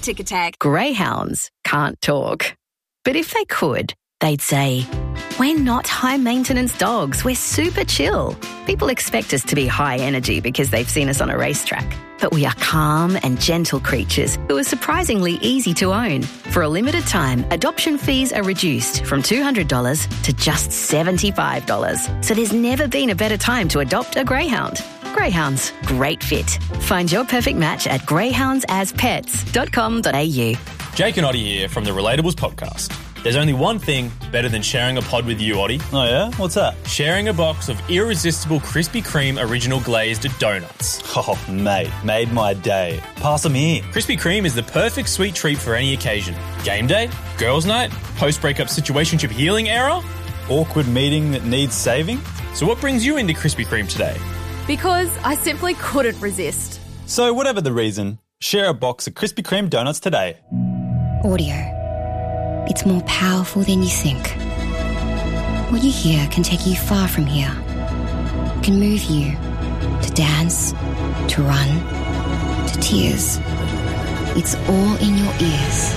Tic Tac. Greyhounds can't talk. But if they could, they'd say, "We're not high-maintenance dogs. We're super chill." People expect us to be high energy because they've seen us on a racetrack. But we are calm and gentle creatures who are surprisingly easy to own. For a limited time, adoption fees are reduced from $200 to just $75. So there's never been a better time to adopt a greyhound. Greyhounds, great fit. Find your perfect match at greyhoundsaspets.com.au. Jake and Oddie here from the Relatables podcast. There's only one thing better than sharing a pod with you, Oddie. Oh yeah? What's that? Sharing a box of irresistible Krispy Kreme original glazed donuts. Oh, mate, made my day. Pass them here. Krispy Kreme is the perfect sweet treat for any occasion. Game day, girls' night, post-breakup situationship healing era. Awkward meeting that needs saving? So what brings you into Krispy Kreme today? Because I simply couldn't resist. So whatever the reason, share a box of Krispy Kreme donuts today. Audio. It's more powerful than you think. What you hear can take you far from here. It can move you to dance, to run, to tears. It's all in your ears.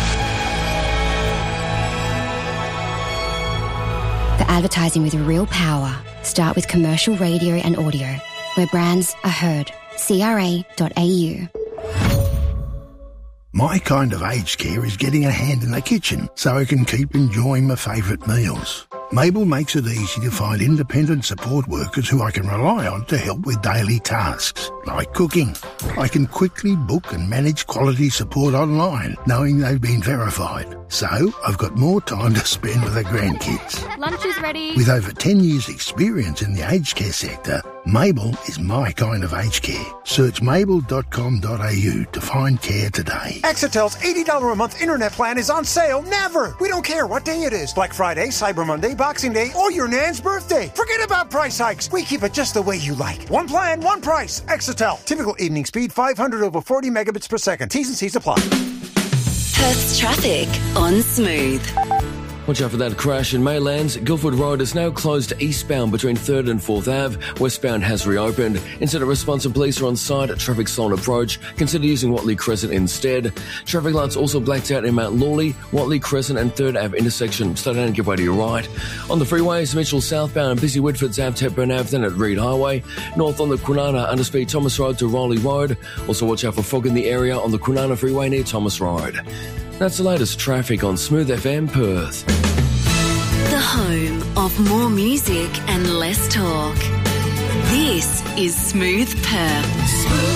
The advertising with real power. Start with commercial radio and audio, where brands are heard. CRA.au. My kind of aged care is getting a hand in the kitchen so I can keep enjoying my favourite meals. Mabel makes it easy to find independent support workers who I can rely on to help with daily tasks, like cooking. I can quickly book and manage quality support online, knowing they've been verified. So I've got more time to spend with the grandkids. Lunch is ready. With over 10 years' experience in the aged care sector, Mabel is my kind of aged care. Search mabel.com.au to find care today. Exitel's $80 a month internet plan is on sale never. We don't care what day it is. Black Friday, Cyber Monday, Boxing Day, or your nan's birthday. Forget about price hikes. We keep it just the way you like. One plan, one price. Exitel. Typical evening speed 500 over 40 megabits per second. T's and C's apply. Perth's traffic on Smooth. Watch out for that crash in Maylands. Guildford Road is now closed eastbound between 3rd and 4th Ave. Westbound has reopened. Incident response and police are on site. Traffic slow approach. Consider using Watley Crescent instead. Traffic lights also blacked out in Mount Lawley, Watley Crescent and 3rd Ave intersection. Slow down and give way to your right. On the freeways, Mitchell southbound and busy Whitford's Ave, Tepburn Ave, then at Reed Highway. North on the Kwinana, underspeed Thomas Road to Rowley Road. Also watch out for fog in the area on the Kwinana Freeway near Thomas Road. That's the latest traffic on Smooth FM Perth. The home of more music and less talk. This is Smooth Perth.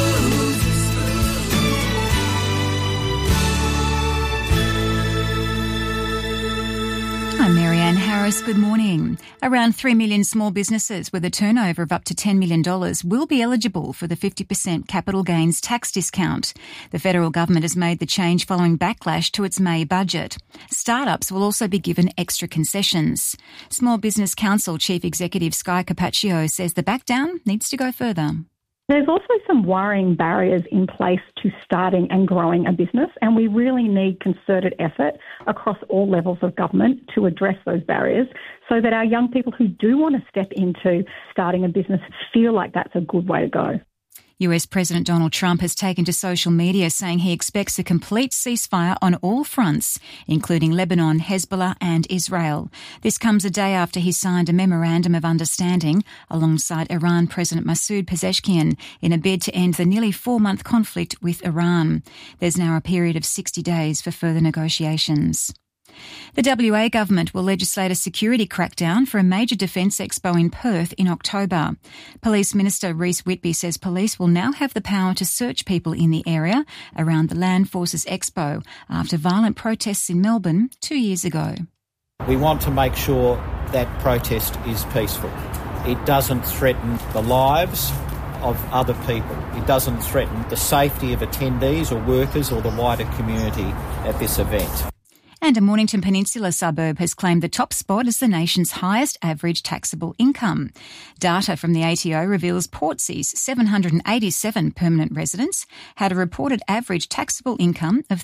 I'm Marianne Harris. Good morning. Around 3 million small businesses with a turnover of up to $10 million will be eligible for the 50% capital gains tax discount. The federal government has made the change following backlash to its May budget. Startups will also be given extra concessions. Small Business Council Chief Executive Sky Capaccio says the backdown needs to go further. There's also some worrying barriers in place to starting and growing a business, and we really need concerted effort across all levels of government to address those barriers so that our young people who do want to step into starting a business feel like that's a good way to go. US President Donald Trump has taken to social media saying he expects a complete ceasefire on all fronts, including Lebanon, Hezbollah and Israel. This comes a day after he signed a memorandum of understanding alongside Iran President Masoud Pezeshkian in a bid to end the nearly 4-month conflict with Iran. There's now a period of 60 days for further negotiations. The WA government will legislate a security crackdown for a major defence expo in Perth in October. Police Minister Rhys Whitby says police will now have the power to search people in the area around the Land Forces Expo after violent protests in Melbourne 2 years ago. We want to make sure that protest is peaceful. It doesn't threaten the lives of other people. It doesn't threaten the safety of attendees or workers or the wider community at this event. And a Mornington Peninsula suburb has claimed the top spot as the nation's highest average taxable income. Data from the ATO reveals Portsea's 787 permanent residents had a reported average taxable income of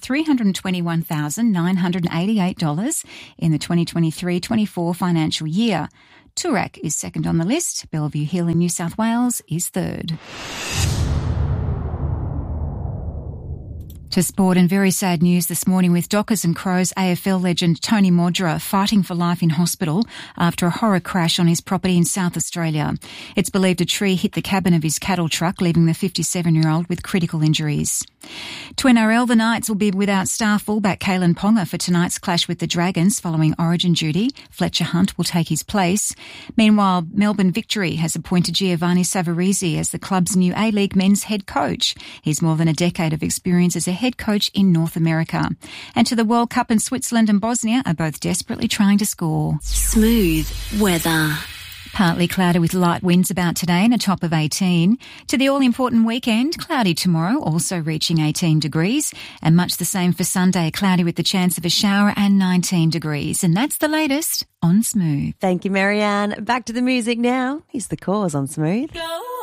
$321,988 in the 2023-24 financial year. Toorak is second on the list. Bellevue Hill in New South Wales is third. To sport, and very sad news this morning with Dockers and Crows AFL legend Tony Modra fighting for life in hospital after a horror crash on his property in South Australia. It's believed a tree hit the cabin of his cattle truck, leaving the 57-year-old with critical injuries. To NRL, the Knights will be without star fullback Kalen Ponga for tonight's clash with the Dragons following Origin duty. Fletcher Hunt will take his place. Meanwhile, Melbourne Victory has appointed Giovanni Savarese as the club's new A-League men's head coach. He's more than a decade of experience as a head coach in North America. And to the World Cup, in Switzerland and Bosnia are both desperately trying to score. Smooth weather. Partly cloudy with light winds about today and a top of 18. To the all-important weekend, cloudy tomorrow, also reaching 18 degrees. And much the same for Sunday, cloudy with the chance of a shower and 19 degrees. And that's the latest on Smooth. Thank you, Marianne. Back to the music now. Here's The Cause on Smooth. Go.